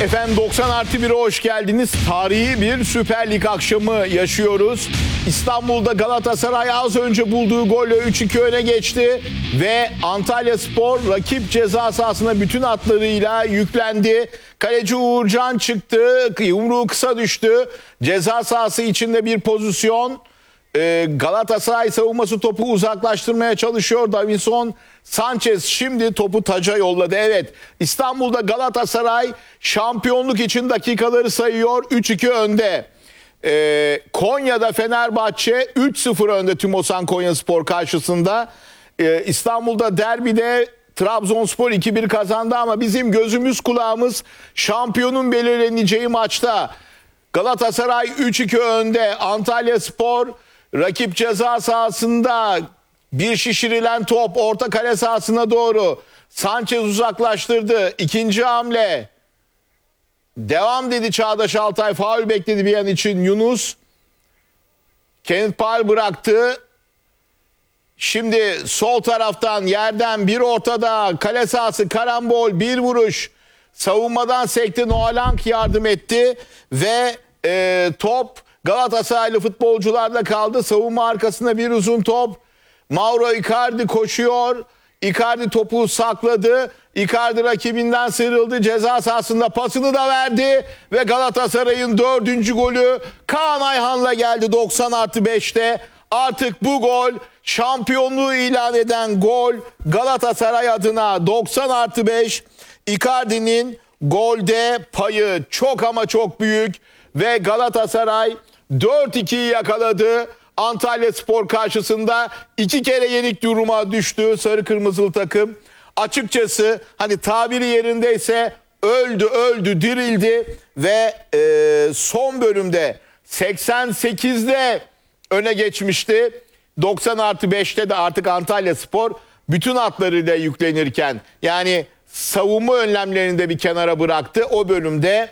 Efendim 90+1'e hoş geldiniz. Tarihi bir Süper Lig akşamı yaşıyoruz. İstanbul'da Galatasaray az önce bulduğu golle 3-2 öne geçti ve Antalyaspor rakip ceza sahasına bütün hatlarıyla yüklendi. Kaleci Uğurcan çıktı, yumruğu kısa düştü. Ceza sahası içinde bir pozisyon. Galatasaray savunması topu uzaklaştırmaya çalışıyor. Davinson Sanchez şimdi topu taca yolladı. Evet, İstanbul'da Galatasaray şampiyonluk için dakikaları sayıyor. 3-2 önde. Konya'da Fenerbahçe 3-0 önde Tümosan Konyaspor karşısında. İstanbul'da derbide Trabzonspor 2-1 kazandı ama bizim gözümüz kulağımız şampiyonun belirleneceği maçta. Galatasaray 3-2 önde. Antalyaspor rakip ceza sahasında bir şişirilen top orta kale sahasına doğru. Sanchez uzaklaştırdı. İkinci hamle. Devam dedi Çağdaş Altay. Faul bekledi bir an için Yunus. Kenneth Paul bıraktı. Şimdi sol taraftan yerden bir ortada kale sahası karambol bir vuruş. Savunmadan sekti, Noalank yardım etti ve top Galatasaraylı futbolcularla kaldı. Savunma arkasında bir uzun top. Mauro Icardi koşuyor. Icardi topu sakladı. Icardi rakibinden sıyrıldı. Ceza sahasında pasını da verdi. Ve Galatasaray'ın 4. golü Kaan Ayhan'la geldi 90+5'te. Artık bu gol şampiyonluğu ilan eden gol Galatasaray adına 90+5. Icardi'nin golde payı çok ama çok büyük. Ve Galatasaray 4-2'yi yakaladı. Antalyaspor karşısında 2 kere yenik duruma düştü sarı kırmızılı takım. Açıkçası hani tabiri yerindeyse öldü dirildi ve son bölümde 88'de öne geçmişti. 90+5'te de artık Antalyaspor bütün hatlarıyla yüklenirken yani savunma önlemlerini de bir kenara bıraktı. O bölümde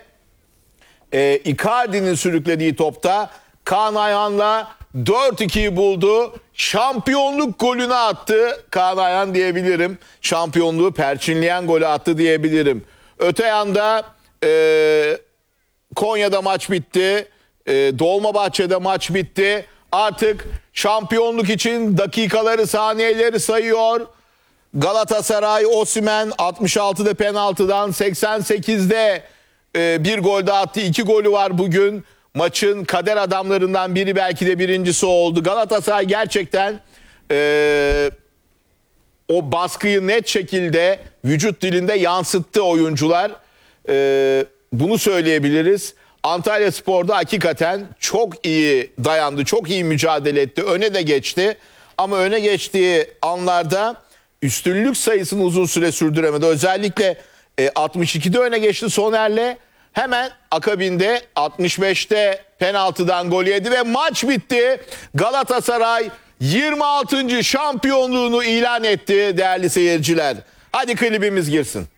Icardi'nin sürüklediği topta Kaan Ayhan'la 4-2'yi buldu. Şampiyonluk golünü attı. Kaan Ayhan diyebilirim. Şampiyonluğu perçinleyen golü attı diyebilirim. Öte yanda Konya'da maç bitti. Dolmabahçe'de maç bitti. Artık şampiyonluk için dakikaları, saniyeleri sayıyor. Galatasaray, Osimhen 66'da penaltıdan, 88'de bir gol daha attı. 2 golü var bugün. Maçın kader adamlarından biri, belki de birincisi oldu. Galatasaray gerçekten o baskıyı net şekilde vücut dilinde yansıttı oyuncular. Bunu söyleyebiliriz. Antalyaspor'da hakikaten çok iyi dayandı, çok iyi mücadele etti. Öne de geçti ama öne geçtiği anlarda üstünlük sayısını uzun süre sürdüremedi. Özellikle 62'de öne geçti Soner'le. Hemen akabinde 65'te penaltıdan gol yedi ve maç bitti. Galatasaray 26. şampiyonluğunu ilan etti değerli seyirciler. Hadi klibimiz girsin.